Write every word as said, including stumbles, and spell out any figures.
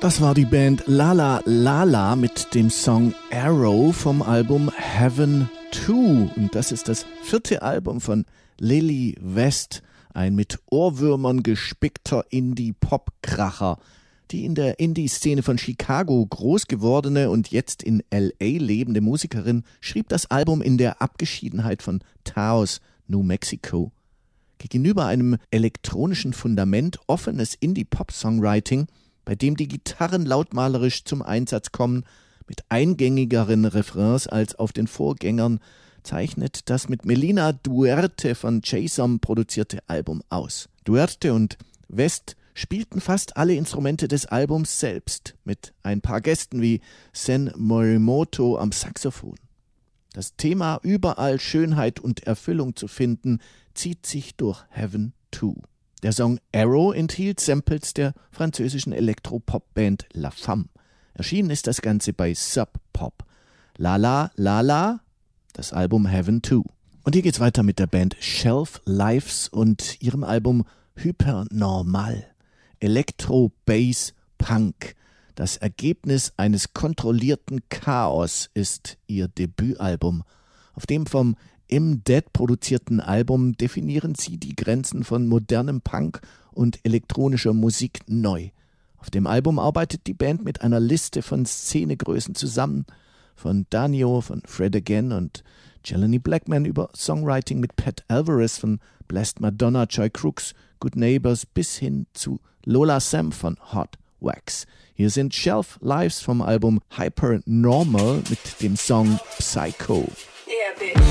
Das war die Band Lala Lala mit dem Song Arrow vom Album Heaven zwei. Und das ist das vierte Album von Lily West, ein mit Ohrwürmern gespickter Indie-Pop-Kracher. Die in der Indie-Szene von Chicago groß gewordene und jetzt in L A lebende Musikerin schrieb das Album in der Abgeschiedenheit von Taos, New Mexico. Gegenüber einem elektronischen Fundament offenes Indie-Pop-Songwriting, bei dem die Gitarren lautmalerisch zum Einsatz kommen, mit eingängigeren Refrains als auf den Vorgängern, zeichnet das mit Melina Duerte von Jason produzierte Album aus. Duerte und West spielten fast alle Instrumente des Albums selbst, mit ein paar Gästen wie Sen Morimoto am Saxophon. Das Thema, überall Schönheit und Erfüllung zu finden, zieht sich durch Heaven zwei. Der Song Arrow enthielt Samples der französischen Elektropop-Band La Femme. Erschienen ist das Ganze bei Sub Pop. Lala Lala, das Album Heaven zwei. Und hier geht's weiter mit der Band Shelf Lives und ihrem Album Hypernormal. Elektro, Bass, Punk. Das Ergebnis eines kontrollierten Chaos ist ihr Debütalbum. Auf dem vom Im Dead produzierten Album definieren sie die Grenzen von modernem Punk und elektronischer Musik neu. Auf dem Album arbeitet die Band mit einer Liste von Szenegrößen zusammen, von Danio, von Fred Again und Jelani Blackman über Songwriting mit Pat Alvarez von Blessed Madonna, Joy Crooks, Good Neighbors bis hin zu Lola Sam von Hot Wax. Hier sind Shelf Lives vom Album Hypernormal mit dem Song Psycho. Yeah, bitch.